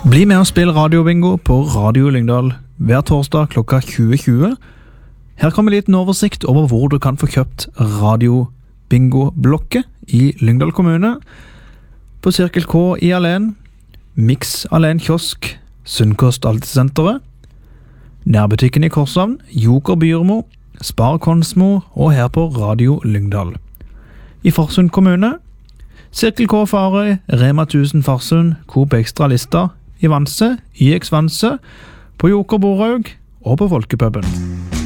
Bli med og spill radiobingo på Radio Lyngdal hver torsdag klokka 20.20. Her kommer en liten oversikt over hvor du kan få kjøpt radiobingo-blokket i Lyngdal kommune. På Cirkel K i Alen, Mix Alen Kiosk, Sunnkost Altesenteret, nærbutikken i Korshavn, Joker Byrmo, Spar Konsmo og her på Radio Lyngdal. I Farsund kommune, Cirkel K Farøy, Rema 1000 Farsund, Coop Extra Lista, i Vanse, YX Vanse, på Joker Borhaug og på Folkepuben.